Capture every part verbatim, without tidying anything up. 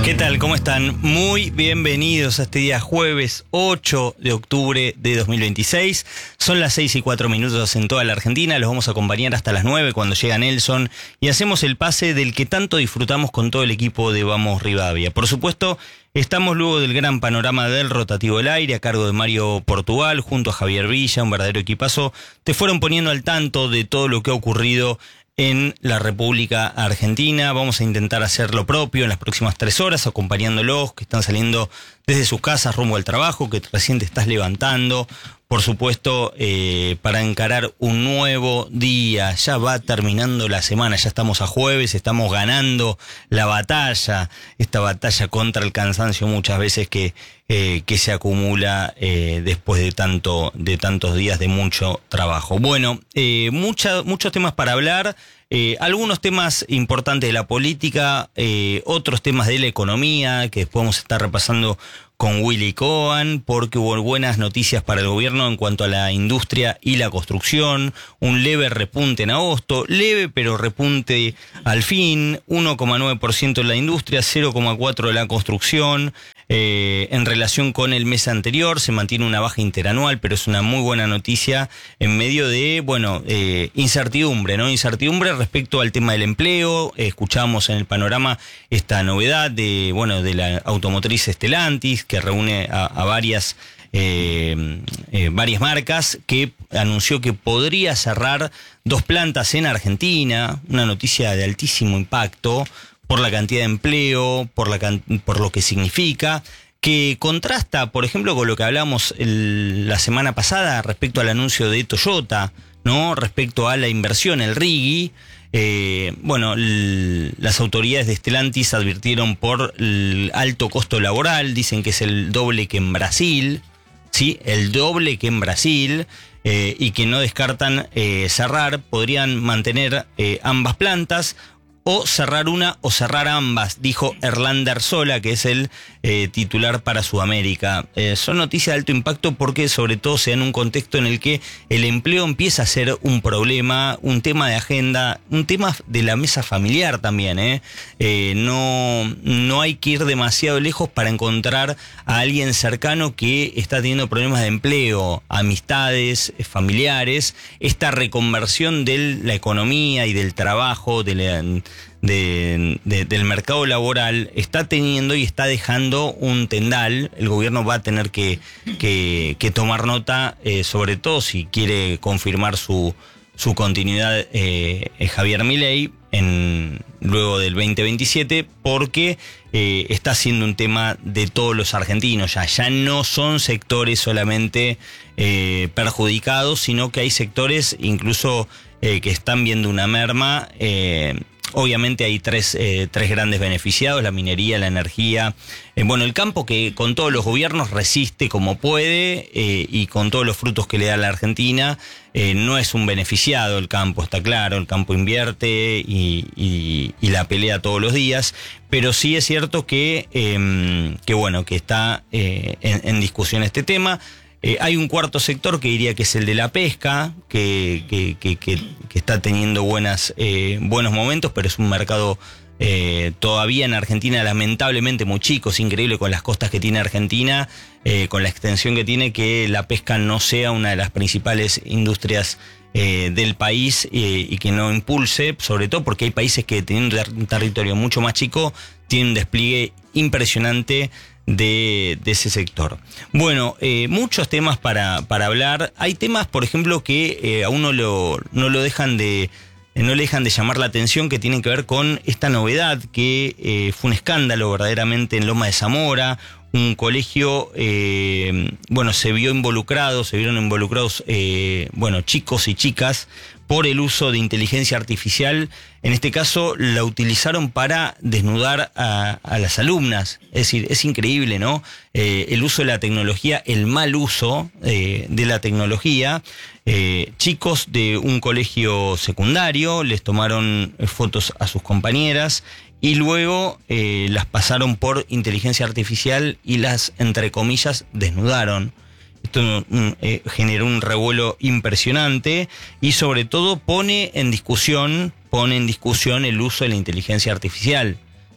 ¿Qué tal? ¿Cómo están? Muy bienvenidos a este día jueves ocho de octubre de dos mil veintiséis. Son las seis y cuatro minutos en toda la Argentina. Los vamos a acompañar hasta las nueve cuando llega Nelson y hacemos el pase del que tanto disfrutamos con todo el equipo de Vamos Rivadavia. Por supuesto, estamos luego del gran panorama del rotativo del aire a cargo de Mario Portugal junto a Javier Villa, un verdadero equipazo. Te fueron poniendo al tanto de todo lo que ha ocurrido en la República Argentina. Vamos a intentar hacer lo propio en las próximas tres horas, acompañándolos que están saliendo desde sus casas rumbo al trabajo, que recién te estás levantando. Por supuesto, eh, para encarar un nuevo día. Ya va terminando la semana, ya estamos a jueves, estamos ganando la batalla, esta batalla contra el cansancio muchas veces que, eh, que se acumula eh, después de tanto de tantos días de mucho trabajo. Bueno, eh, mucha, muchos temas para hablar. Eh, algunos temas importantes de la política, eh, otros temas de la economía, que después vamos a estar repasando con Willy Cohen, porque hubo buenas noticias para el gobierno en cuanto a la industria y la construcción, un leve repunte en agosto, leve pero repunte al fin, uno coma nueve por ciento en la industria, cero coma cuatro por ciento en la construcción. Eh, en relación con el mes anterior se mantiene una baja interanual, pero es una muy buena noticia en medio de, bueno, eh, incertidumbre, ¿no? Incertidumbre respecto al tema del empleo. Eh, escuchamos en el panorama esta novedad de, bueno, de la automotriz Stellantis, que reúne a, a varias, eh, eh, varias marcas, que anunció que podría cerrar dos plantas en Argentina, una noticia de altísimo impacto, por la cantidad de empleo, por, la, por lo que significa, que contrasta, por ejemplo, con lo que hablamos el, la semana pasada respecto al anuncio de Toyota, ¿no? Respecto a la inversión, el RIGI. Eh, bueno, el, las autoridades de Stellantis advirtieron por el alto costo laboral, dicen que es el doble que en Brasil, ¿sí? El doble que en Brasil, eh, y que no descartan eh, cerrar, podrían mantener eh, ambas plantas, o cerrar una o cerrar ambas, dijo Erlander Sola, que es el eh, titular para Sudamérica. Eh, son noticias de alto impacto porque sobre todo se da en un contexto en el que el empleo empieza a ser un problema, un tema de agenda, un tema de la mesa familiar también. ¿eh? Eh, no, no hay que ir demasiado lejos para encontrar a alguien cercano que está teniendo problemas de empleo, amistades, familiares, esta reconversión de la economía y del trabajo, de la... De, de, del mercado laboral está teniendo y está dejando un tendal. El gobierno va a tener que, que, que tomar nota, eh, sobre todo si quiere confirmar su, su continuidad eh, Javier Milei en, luego del veinte veintisiete, porque eh, está siendo un tema de todos los argentinos. Ya, ya no son sectores solamente eh, perjudicados, sino que hay sectores incluso eh, que están viendo una merma. eh, Obviamente hay tres, eh, tres grandes beneficiados: la minería, la energía, eh, bueno, el campo, que con todos los gobiernos resiste como puede, eh, y con todos los frutos que le da la Argentina, eh, no es un beneficiado el campo, está claro, el campo invierte y, y, y la pelea todos los días, pero sí es cierto que, eh, que bueno, que está eh, en, en discusión este tema. Eh, hay un cuarto sector que diría que es el de la pesca, que, que, que, que, que está teniendo buenas, eh, buenos momentos, pero es un mercado eh, todavía en Argentina lamentablemente muy chico. Es increíble con las costas que tiene Argentina, eh, con la extensión que tiene, que la pesca no sea una de las principales industrias eh, del país, eh, y que no impulse, sobre todo porque hay países que teniendo un territorio mucho más chico tienen un despliegue impresionante De, de ese sector. Bueno, eh, muchos temas para, para hablar. Hay temas, por ejemplo, que eh, a uno lo, no lo dejan de no le dejan de llamar la atención, que tienen que ver con esta novedad que eh, fue un escándalo verdaderamente en Loma de Zamora. Un colegio, eh, bueno, se vio involucrado, se vieron involucrados, eh, bueno, chicos y chicas, por el uso de inteligencia artificial. En este caso la utilizaron para desnudar a, a las alumnas. Es decir, es increíble, ¿no? Eh, el uso de la tecnología, el mal uso eh, de la tecnología. Eh, chicos de un colegio secundario les tomaron fotos a sus compañeras y luego eh, las pasaron por inteligencia artificial y las, entre comillas, desnudaron. Esto eh, generó un revuelo impresionante y sobre todo pone en discusión, pone en discusión el uso de la inteligencia artificial.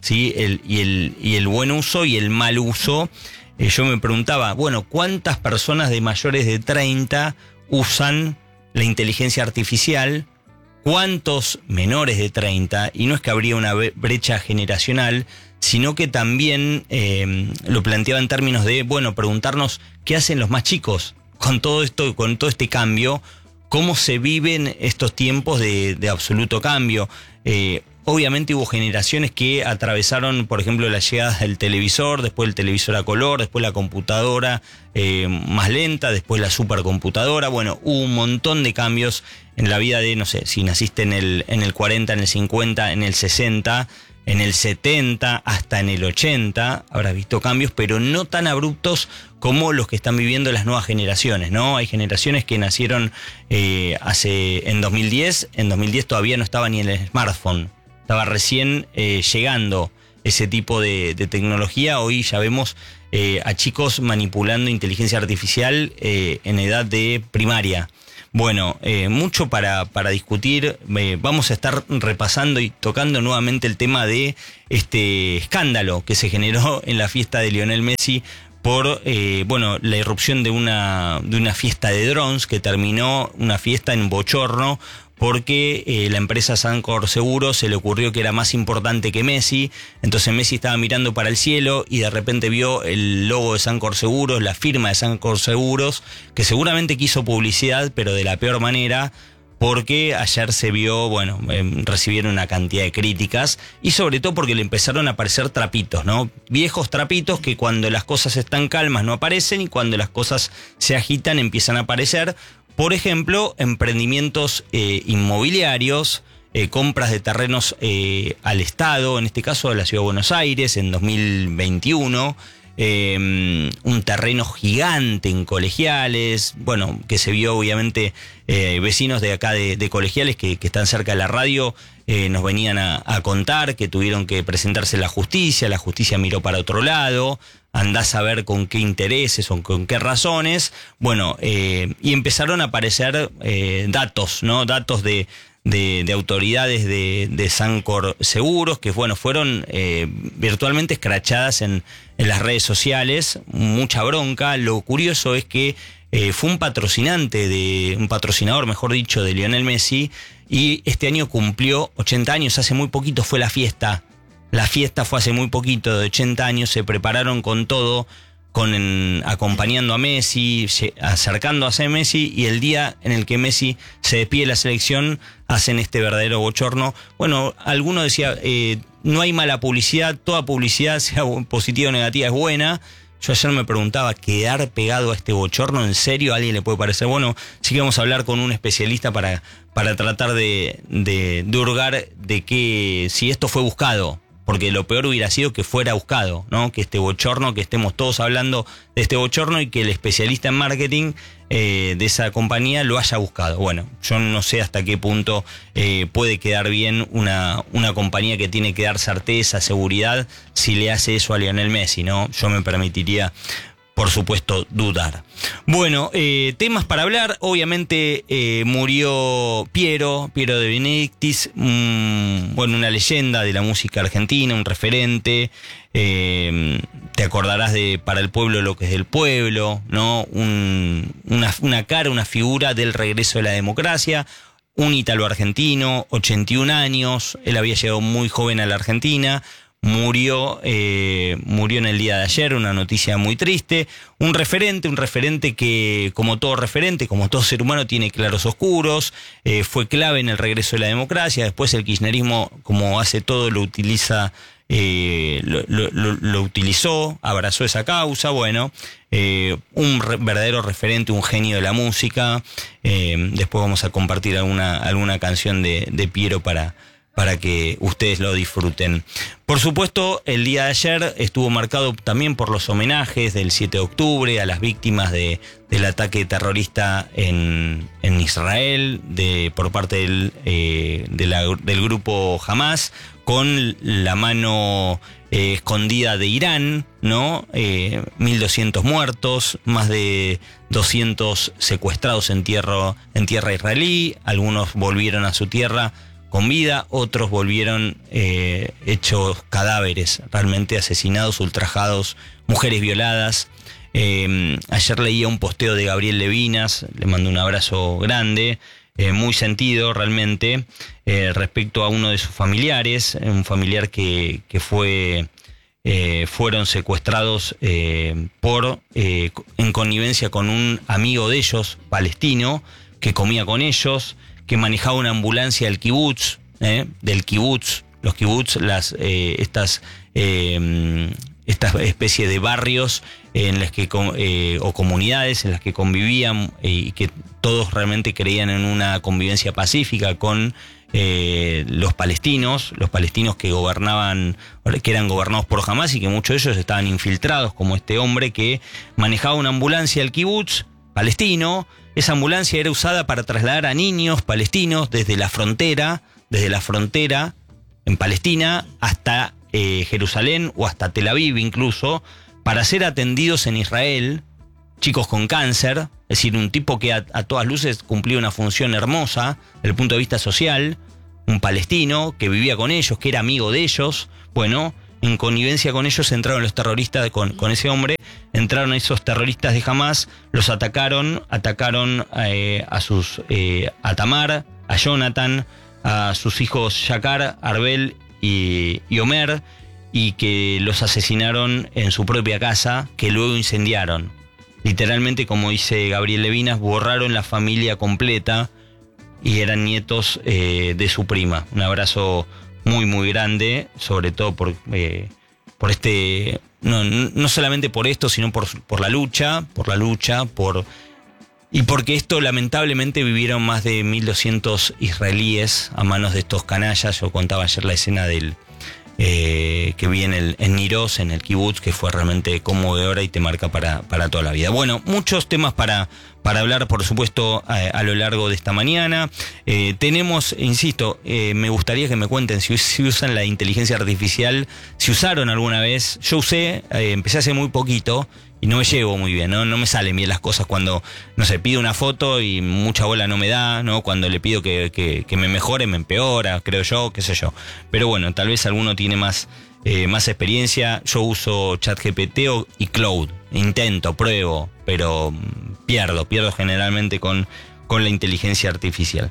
¿sí? El, y, el, y el buen uso y el mal uso. Eh, yo me preguntaba, bueno, ¿cuántas personas de mayores de treinta usan la inteligencia artificial? ¿Cuántos menores de treinta? Y no es que habría una brecha generacional, sino que también eh, lo planteaba en términos de, bueno, preguntarnos qué hacen los más chicos con todo esto, con todo este cambio, cómo se viven estos tiempos de, de absoluto cambio. Eh, obviamente hubo generaciones que atravesaron, por ejemplo, la llegada del televisor, después el televisor a color, después la computadora eh, más lenta, después la supercomputadora. Bueno, hubo un montón de cambios en la vida de, no sé, si naciste en el, en el cuarenta, en el cincuenta, en el sesenta, en el setenta, hasta en el ochenta, habrás visto cambios, pero no tan abruptos como los que están viviendo las nuevas generaciones, ¿no? Hay generaciones que nacieron eh, hace en dos mil diez, en dos mil diez todavía no estaba ni en el smartphone, estaba recién eh, llegando ese tipo de, de tecnología. Hoy ya vemos eh, a chicos manipulando inteligencia artificial eh, en edad de primaria. Bueno, eh, mucho para, para discutir. Eh, vamos a estar repasando y tocando nuevamente el tema de este escándalo que se generó en la fiesta de Lionel Messi por eh, bueno, la irrupción de una, de una fiesta de drones que terminó una fiesta en bochorno, porque eh, la empresa Sancor Seguros se le ocurrió que era más importante que Messi. Entonces Messi estaba mirando para el cielo y de repente vio el logo de Sancor Seguros, la firma de Sancor Seguros, que seguramente quiso publicidad, pero de la peor manera, porque ayer se vio, bueno, eh, recibieron una cantidad de críticas y sobre todo porque le empezaron a aparecer trapitos, ¿no? Viejos trapitos que cuando las cosas están calmas no aparecen y cuando las cosas se agitan empiezan a aparecer. Por ejemplo, emprendimientos eh, inmobiliarios, eh, compras de terrenos eh, al Estado, en este caso de la Ciudad de Buenos Aires, en dos mil veintiuno, eh, un terreno gigante en Colegiales, bueno, que se vio obviamente eh, vecinos de acá de, de Colegiales que, que están cerca de la radio, eh, nos venían a, a contar que tuvieron que presentarse en la justicia, la justicia miró para otro lado. Andás a ver con qué intereses o con qué razones. Bueno, eh, y empezaron a aparecer eh, datos, ¿no? Datos de, de, de autoridades de, de Sancor Seguros, que bueno, fueron eh, virtualmente escrachadas en, en las redes sociales. Mucha bronca. Lo curioso es que eh, fue un patrocinante, de un patrocinador, mejor dicho, de Lionel Messi, y este año cumplió ochenta años. Hace muy poquito fue la fiesta. La fiesta fue hace muy poquito, de ochenta años, se prepararon con todo, con en, acompañando a Messi, acercándose a Messi, y el día en el que Messi se despide de la selección, hacen este verdadero bochorno. Bueno, alguno decía, eh, no hay mala publicidad, toda publicidad, sea positiva o negativa, es buena. Yo ayer me preguntaba, ¿quedar pegado a este bochorno en serio? ¿A alguien le puede parecer? Bueno, sí que vamos a hablar con un especialista para, para tratar de, de, de hurgar de que si esto fue buscado. Porque lo peor hubiera sido que fuera buscado, ¿no? Que este bochorno, que estemos todos hablando de este bochorno y que el especialista en marketing eh, de esa compañía lo haya buscado. Bueno, yo no sé hasta qué punto eh, puede quedar bien una, una compañía que tiene que dar certeza, seguridad, si le hace eso a Lionel Messi, ¿no? Yo me permitiría, por supuesto, dudar. Bueno, eh, temas para hablar. Obviamente eh, murió Piero, Piero de Benedictis, um, bueno, una leyenda de la música argentina, un referente. Eh, te acordarás de Para el Pueblo lo que es del pueblo, ¿no? Un, una, una cara, una figura del regreso de la democracia. Un ítalo argentino, ochenta y un años. Él había llegado muy joven a la Argentina. Murió, eh, murió en el día de ayer, una noticia muy triste. Un referente, un referente que, como todo referente, como todo ser humano, tiene claros oscuros. Eh, fue clave en el regreso de la democracia. Después el kirchnerismo, como hace todo, lo utiliza, eh, lo, lo, lo utilizó, abrazó esa causa. Bueno, eh, un re, verdadero referente, un genio de la música. Eh, después vamos a compartir alguna, alguna canción de, de Piero para... para que ustedes lo disfruten. Por supuesto, el día de ayer estuvo marcado también por los homenajes del siete de octubre a las víctimas de, del ataque terrorista en, en Israel, de, por parte del, eh, de la, del grupo Hamas, con la mano eh, escondida de Irán, ¿no? Eh, mil doscientos muertos, más de doscientos secuestrados en tierra, en tierra israelí, algunos volvieron a su tierra con vida, otros volvieron eh, hechos cadáveres, realmente asesinados, ultrajados, mujeres violadas. Eh, ayer leía un posteo de Gabriel Levinas, le mando un abrazo grande, eh, muy sentido realmente, eh, respecto a uno de sus familiares, un familiar que, que fue... Eh, fueron secuestrados eh, por eh, en connivencia con un amigo de ellos, palestino, que comía con ellos, que manejaba una ambulancia del kibutz, eh, del kibutz, los kibutz, las eh, estas eh, estas especies de barrios en las que eh, o comunidades en las que convivían eh, y que todos realmente creían en una convivencia pacífica con Eh, los palestinos, los palestinos que gobernaban, que eran gobernados por Hamás y que muchos de ellos estaban infiltrados, como este hombre que manejaba una ambulancia al kibutz palestino. Esa ambulancia era usada para trasladar a niños palestinos desde la frontera, desde la frontera en Palestina hasta eh, Jerusalén o hasta Tel Aviv incluso, para ser atendidos en Israel, chicos con cáncer. Es decir, un tipo que a, a todas luces cumplía una función hermosa desde el punto de vista social, un palestino que vivía con ellos, que era amigo de ellos. Bueno, en connivencia con ellos entraron los terroristas, con, con ese hombre, entraron esos terroristas de Hamás, los atacaron, atacaron eh, a sus eh, a Tamar, a Jonathan, a sus hijos Yakar, Arbel y, y Omer, y que los asesinaron en su propia casa, que luego incendiaron. Literalmente, como dice Gabriel Levinas, borraron la familia completa y eran nietos eh, de su prima. Un abrazo muy, muy grande, sobre todo por, eh, por este, no, no solamente por esto, sino por, por la lucha, por la lucha, por y porque esto lamentablemente vivieron más de mil doscientos israelíes a manos de estos canallas. Yo contaba ayer la escena del Eh, que vi en, el, en Niroz, en el kibutz, que fue realmente conmovedora y te marca para, para toda la vida. Bueno, muchos temas para, para hablar, por supuesto, a, a lo largo de esta mañana. Eh, tenemos, insisto, eh, me gustaría que me cuenten si, si usan la inteligencia artificial, si usaron alguna vez. Yo usé, eh, empecé hace muy poquito, y no me llevo muy bien, ¿no? No me salen bien las cosas cuando, no sé, pido una foto y mucha bola no me da, ¿no? Cuando le pido que, que, que me mejore, me empeora, creo yo, qué sé yo. Pero bueno, tal vez alguno tiene más, eh, más experiencia. Yo uso ChatGPT y Claude. Intento, pruebo, pero pierdo, pierdo generalmente con... con la inteligencia artificial.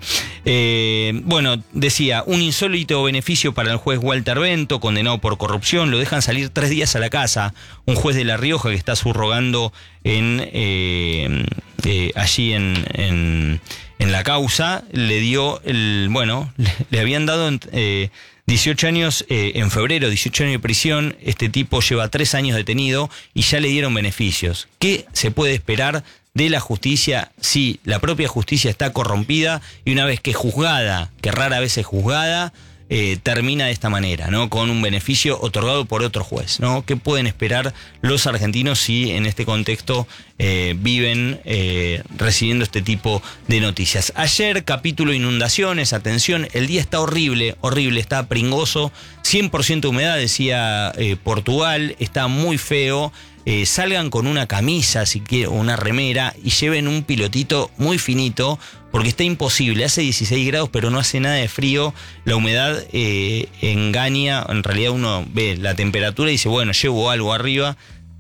Eh, bueno, decía, un insólito beneficio para el juez Walter Bento, condenado por corrupción, lo dejan salir tres días a la casa. Un juez de La Rioja que está subrogando en eh, eh, allí en, en, en la causa, le dio, el bueno, le, le habían dado eh, dieciocho años eh, en febrero, dieciocho años de prisión. Este tipo lleva tres años detenido y ya le dieron beneficios. ¿Qué se puede esperar de la justicia si la propia justicia está corrompida y una vez que juzgada, que rara vez es juzgada, eh, termina de esta manera, ¿no? Con un beneficio otorgado por otro juez, ¿no? ¿Qué pueden esperar los argentinos si en este contexto eh, viven eh, recibiendo este tipo de noticias? Ayer, capítulo inundaciones, atención, el día está horrible, horrible, está pringoso, cien por ciento humedad, decía eh, Portugal, está muy feo. Eh, salgan con una camisa, si quieren, una remera, y lleven un pilotito muy finito, porque está imposible. Hace dieciséis grados, pero no hace nada de frío. La humedad eh, engaña. En realidad uno ve la temperatura y dice, bueno, llevo algo arriba.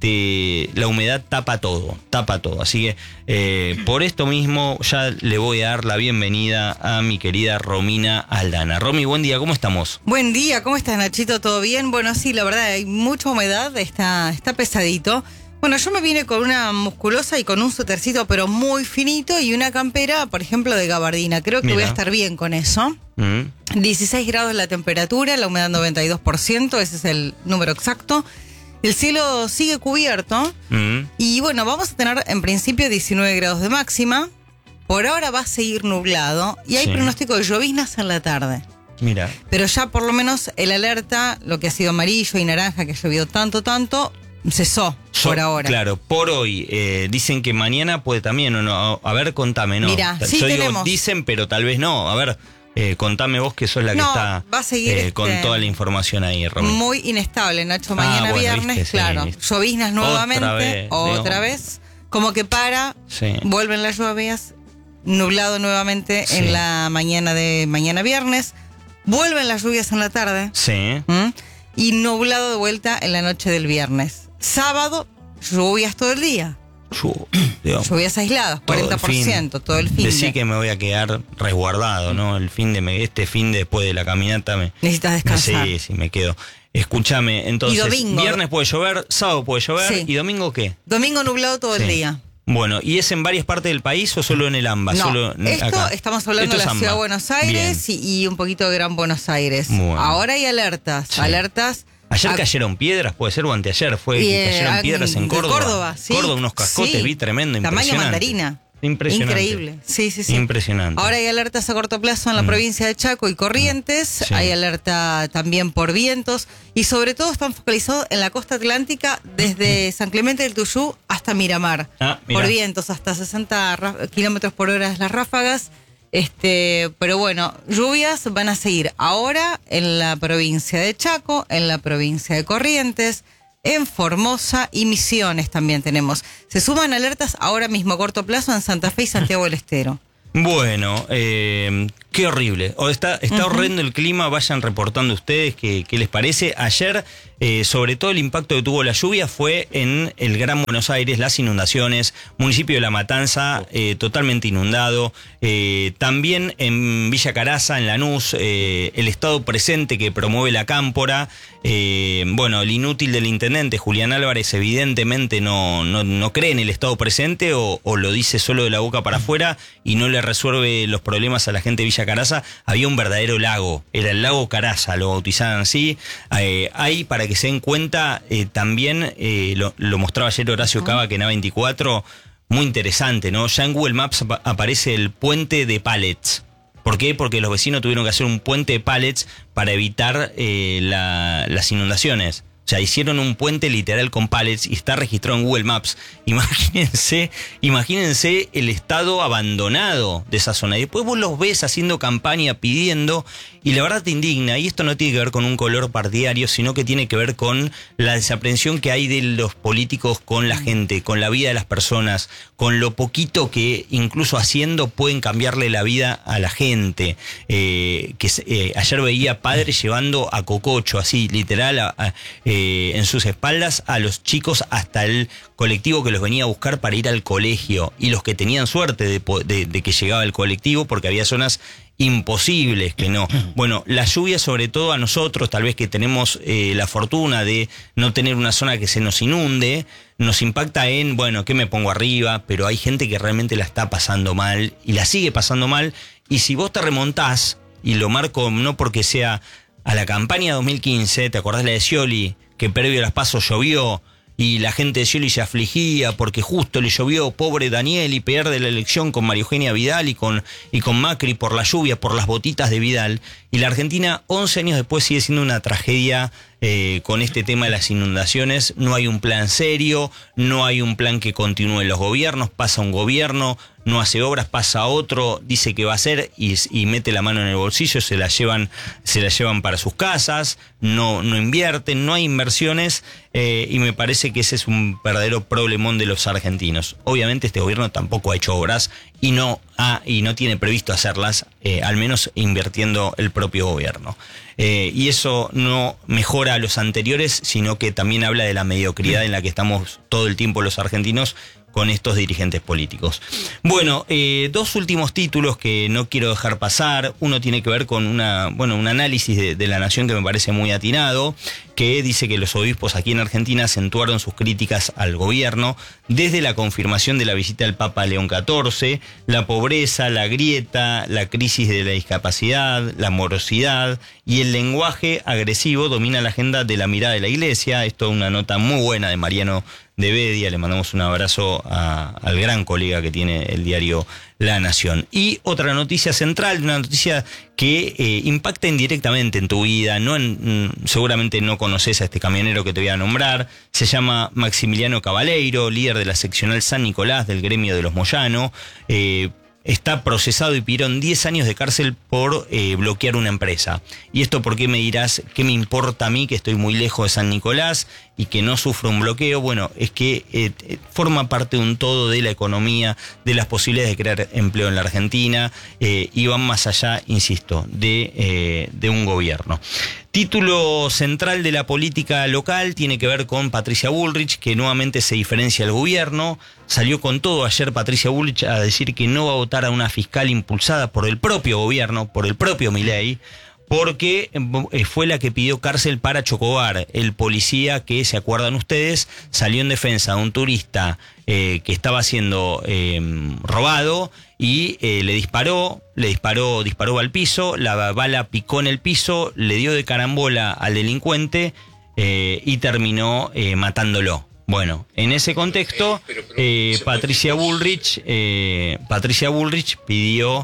Te, la humedad tapa todo, tapa todo. Así que eh, por esto mismo ya le voy a dar la bienvenida a mi querida Romina Aldana. Romy, buen día, ¿cómo estamos? Buen día, ¿cómo estás, Nachito? ¿Todo bien? Bueno, sí, la verdad, hay mucha humedad, está, está pesadito. Bueno, yo me vine con una musculosa y con un suétercito, pero muy finito, y una campera, por ejemplo, de gabardina. Creo que Mira. voy a estar bien con eso. Mm. dieciséis grados la temperatura, la humedad noventa y dos por ciento, ese es el número exacto. El cielo sigue cubierto mm. y bueno, vamos a tener en principio diecinueve grados de máxima. Por ahora va a seguir nublado y hay sí. pronóstico de lloviznas en la tarde. Mira. Pero ya por lo menos el alerta, lo que ha sido amarillo y naranja, que ha llovido tanto, tanto, cesó so, por ahora. Claro, por hoy. Eh, dicen que mañana puede también o no. A ver, contame, ¿no? Mira, Yo sí digo, tenemos. Dicen, pero tal vez no. A ver... Eh, contame vos que sos la que no, está va a seguir eh, este, con toda la información ahí, Romy. Muy inestable, Nacho. Mañana ah, bueno, viernes, viste, claro. Sí. Lloviznas nuevamente, otra vez. Otra vez como que para, sí. vuelven las lluvias, nublado nuevamente sí. en la mañana de mañana viernes. vuelven las lluvias en la tarde. Sí. ¿Mm? Y nublado de vuelta en la noche del viernes. Sábado, lluvias todo el día. Llu- Dios. Lluvias aisladas, Todo el cuarenta por ciento, fin. todo el fin. Decí de. que me voy a quedar resguardado, ¿no? El fin de me- este fin de después de la caminata me. Necesitas descansar. Sí, sí, me quedo. Escúchame, entonces, Y domingo. viernes puede llover, sábado puede llover, Sí. ¿y domingo qué? Domingo nublado todo Sí. el día. Bueno, ¿y es en varias partes del país o solo en el AMBA? No, Solo en- esto acá. estamos hablando Esto de es la AMBA. ciudad de Buenos Aires y, y un poquito de Gran Buenos Aires. Bueno. Ahora hay alertas, Sí. alertas. Ayer a- cayeron piedras, puede ser, o anteayer fue y, que eh, cayeron a- piedras en de Córdoba. Córdoba, sí. Córdoba, unos cascotes, Sí. vi tremendo, Tamaño impresionante. mandarina. Impresionante. Increíble. Sí, sí, sí. Impresionante. Ahora hay alertas a corto plazo en la Mm. provincia de Chaco y Corrientes. Sí. Hay alerta también por vientos. Y sobre todo están focalizados en la costa atlántica desde San Clemente del Tuyú hasta Miramar. Ah, mirá. Por vientos hasta sesenta ra- kilómetros por hora las ráfagas. Este, pero bueno, lluvias van a seguir ahora en la provincia de Chaco, en la provincia de Corrientes, en Formosa y Misiones también tenemos. Se suman alertas ahora mismo a corto plazo en Santa Fe y Santiago del Estero. Bueno, eh, qué horrible. O está está Ujú. horrendo el clima, vayan reportando ustedes qué, qué les parece. Ayer, eh, sobre todo el impacto que tuvo la lluvia fue en el Gran Buenos Aires, las inundaciones, municipio de La Matanza, eh, totalmente inundado. Eh, también en Villa Caraza, en Lanús, eh, el estado presente que promueve la Cámpora. Eh, bueno, el inútil del intendente, Julián Álvarez, evidentemente no, no, no cree en el estado presente o, o lo dice solo de la boca para afuera y no le resuelve los problemas a la gente de Villa Caraza. Había un verdadero lago, era el lago Caraza, lo bautizaban así. Eh, hay, para que se den cuenta, eh, también eh, lo, lo mostraba ayer Horacio Cava, que en A veinticuatro, muy interesante, ¿no? Ya en Google Maps ap- aparece el puente de pallets. ¿Por qué? Porque los vecinos tuvieron que hacer un puente de pallets para evitar eh, la- las inundaciones. O sea, hicieron un puente literal con pallets y está registrado en Google Maps. Imagínense, imagínense el estado abandonado de esa zona. Y después vos los ves haciendo campaña, pidiendo, y la verdad te indigna. Y esto no tiene que ver con un color partidario, sino que tiene que ver con la desaprensión que hay de los políticos con la gente, con la vida de las personas, con lo poquito que incluso haciendo pueden cambiarle la vida a la gente. Eh, que eh, ayer veía padres llevando a cococho, así literal, a, a, eh, en sus espaldas a los chicos hasta el colectivo que los venía a buscar para ir al colegio, y los que tenían suerte de, de, de que llegaba el colectivo, porque había zonas imposibles que no. Bueno, la lluvia, sobre todo a nosotros, tal vez que tenemos eh, la fortuna de no tener una zona que se nos inunde, nos impacta en, bueno, ¿qué me pongo arriba? Pero hay gente que realmente la está pasando mal y la sigue pasando mal. Y si vos te remontás, y lo marco no porque sea a la campaña dos mil quince, ¿te acordás la de Scioli? Que previo a las pasos llovió y la gente de Scioli se afligía porque justo le llovió, pobre Daniel, y pierde la elección con María Eugenia Vidal y con, y con Macri por la lluvia, por las botitas de Vidal. Y la Argentina, once años después, sigue siendo una tragedia eh, con este tema de las inundaciones. No hay un plan serio, no hay un plan que continúe en los gobiernos. Pasa un gobierno, no hace obras, pasa otro, dice que va a hacer y, y mete la mano en el bolsillo, se la llevan, se la llevan para sus casas, no, no invierten, no hay inversiones, eh, y me parece que ese es un verdadero problemón de los argentinos. Obviamente este gobierno tampoco ha hecho obras y no ha, y no tiene previsto hacerlas, eh, al menos invirtiendo el propio gobierno. Eh, y eso no mejora a los anteriores, sino que también habla de la mediocridad en la que estamos todo el tiempo los argentinos con estos dirigentes políticos. Bueno, eh, dos últimos títulos que no quiero dejar pasar. Uno tiene que ver con una, bueno, un análisis de, de La Nación que me parece muy atinado, que dice que los obispos aquí en Argentina acentuaron sus críticas al gobierno desde la confirmación de la visita del Papa León catorce, la pobreza, la grieta, la crisis de la discapacidad, la morosidad y el lenguaje agresivo domina la agenda de la mirada de la Iglesia. Esto es una nota muy buena de Mariano de Bedia, le mandamos un abrazo a, al gran colega que tiene el diario La Nación. Y otra noticia central, una noticia que eh, impacta indirectamente en tu vida, no en, seguramente no conoces a este camionero que te voy a nombrar, se llama Maximiliano Cabaleiro, líder de la seccional San Nicolás del gremio de los Moyano. eh, está procesado y pidieron diez años de cárcel por eh, bloquear una empresa. ¿Y esto por qué me dirás? ¿Qué me importa a mí que estoy muy lejos de San Nicolás y que no sufro un bloqueo? Bueno, es que eh, forma parte de un todo de la economía, de las posibilidades de crear empleo en la Argentina eh, y van más allá, insisto, de, eh, de un gobierno. Título central de la política local tiene que ver con Patricia Bullrich, que nuevamente se diferencia del gobierno. Salió con todo ayer Patricia Bullrich a decir que no va a votar a una fiscal impulsada por el propio gobierno, por el propio Milei, porque fue la que pidió cárcel para Chocobar, el policía que, se acuerdan ustedes, salió en defensa de un turista eh, que estaba siendo eh, robado y eh, le disparó, le disparó, disparó al piso, la bala picó en el piso, le dio de carambola al delincuente eh, y terminó eh, matándolo. Bueno, en ese contexto, eh, Patricia Bullrich, eh, Patricia Bullrich pidió...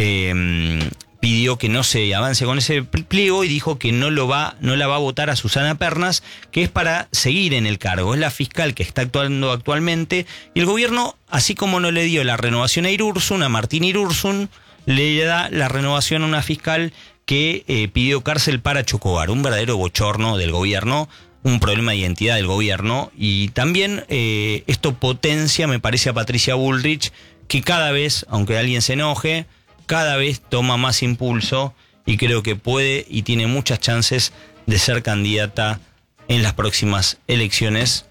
Eh, pidió que no se avance con ese pliego y dijo que no lo va, no la va a votar a Susana Pernas, que es para seguir en el cargo. Es la fiscal que está actuando actualmente y el gobierno, así como no le dio la renovación a Irursun, a Martín Irursun, le da la renovación a una fiscal que eh, pidió cárcel para Chocobar. Un verdadero bochorno del gobierno, un problema de identidad del gobierno y también eh, esto potencia, me parece, a Patricia Bullrich, que cada vez, aunque alguien se enoje, cada vez toma más impulso y creo que puede y tiene muchas chances de ser candidata en las próximas elecciones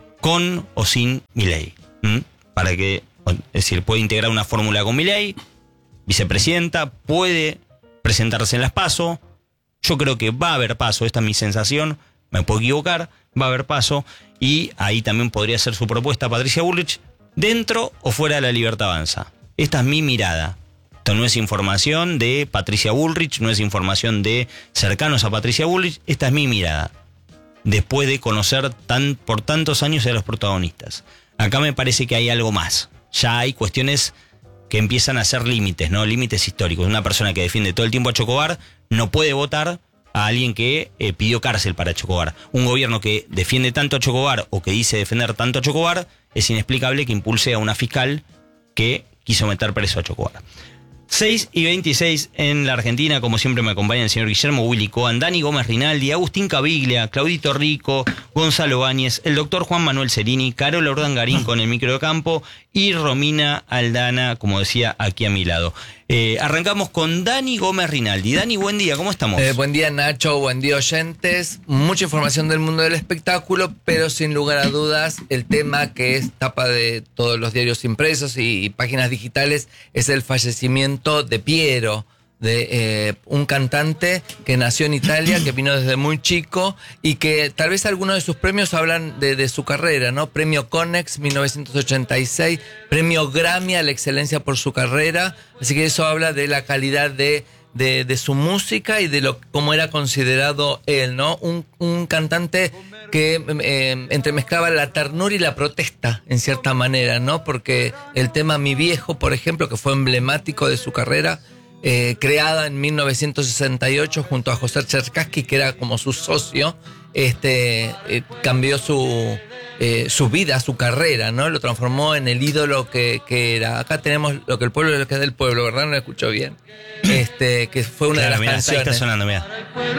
con o sin Milei. ¿Mm? Para que, es decir, puede integrar una fórmula con Milei, vicepresidenta, puede presentarse en las PASO. Yo creo que va a haber PASO, esta es mi sensación, me puedo equivocar, va a haber PASO y ahí también podría ser su propuesta Patricia Bullrich, dentro o fuera de la Libertad Avanza. Esta es mi mirada. Esto no es información de Patricia Bullrich, no es información de cercanos a Patricia Bullrich, esta es mi mirada. Después de conocer tan, por tantos años a los protagonistas. Acá me parece que hay algo más. Ya hay cuestiones que empiezan a ser límites, ¿no? Límites históricos. Una persona que defiende todo el tiempo a Chocobar no puede votar a alguien que eh, pidió cárcel para Chocobar. Un gobierno que defiende tanto a Chocobar o que dice defender tanto a Chocobar, es inexplicable que impulse a una fiscal que quiso meter preso a Chocobar. seis y veintiséis en la Argentina, como siempre me acompañan el señor Guillermo Willy Coan, Dani Gómez Rinaldi, Agustín Caviglia, Claudito Rico, Gonzalo Báñez, el doctor Juan Manuel Cerini, Carola Urdangarín con el micro de campo y Romina Aldana, como decía, aquí a mi lado. Eh, arrancamos con Dani Gómez Rinaldi. Dani, buen día, ¿cómo estamos? Eh, buen día, Nacho, buen día, oyentes. Mucha información del mundo del espectáculo, pero sin lugar a dudas, el tema que es tapa de todos los diarios impresos y, y páginas digitales es el fallecimiento de Piero, de eh, un cantante que nació en Italia, que vino desde muy chico y que tal vez algunos de sus premios hablan de, de su carrera, ¿no? Premio Konex mil novecientos ochenta y seis, premio Grammy a la excelencia por su carrera, así que eso habla de la calidad de, de, de su música y de lo cómo era considerado él, ¿no? Un, un cantante que eh, entremezclaba la ternura y la protesta, en cierta manera, ¿no? Porque el tema Mi Viejo, por ejemplo, que fue emblemático de su carrera, Eh, creada en mil novecientos sesenta y ocho junto a José Cherkassky, que era como su socio, este, eh, cambió su, eh, su vida, su carrera, ¿no? Lo transformó en el ídolo que, que era. Acá tenemos Lo que el pueblo es lo que es del pueblo, ¿verdad? No lo escucho bien. Este, que fue una claro, de las mirá, canciones. Ahí está sonando, mirá.